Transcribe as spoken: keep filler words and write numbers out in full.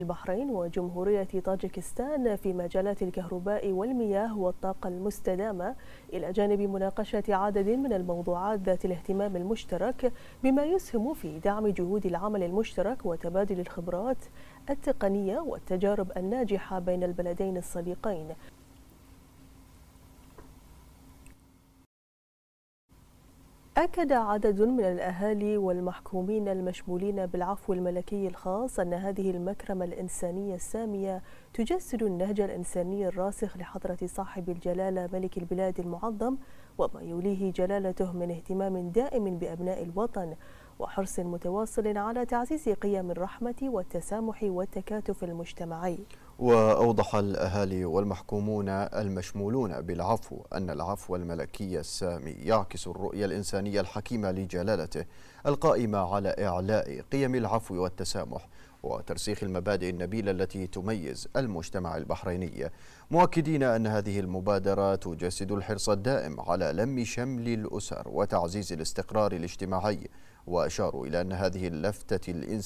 البحرين وجمهورية طاجكستان في مجالات الكهرباء والمياه والطاقة المستدامة، إلى جانب مناقشة عدد من الموضوعات ذات الاهتمام المشترك، بما يسهم في دعم جهود العمل المشترك وتبادل الخبرات التقنية والتجارب الناجحة بين البلدين الصديقين. أكد عدد من الأهالي والمحكومين المشمولين بالعفو الملكي الخاص أن هذه المكرمة الإنسانية السامية تجسد النهج الإنساني الراسخ لحضرة صاحب الجلالة ملك البلاد المعظم، وما يوليه جلالته من اهتمام دائم بأبناء الوطن وحرص متواصل على تعزيز قيم الرحمة والتسامح والتكاتف المجتمعي. وأوضح الأهالي والمحكومون المشمولون بالعفو أن العفو الملكي السامي يعكس الرؤية الإنسانية الحكيمة لجلالته، القائمة على إعلاء قيم العفو والتسامح وترسيخ المبادئ النبيلة التي تميز المجتمع البحريني، مؤكدين أن هذه المبادرة تجسد الحرص الدائم على لم شمل الأسر وتعزيز الاستقرار الاجتماعي، وأشاروا إلى أن هذه اللفتة الإنسانية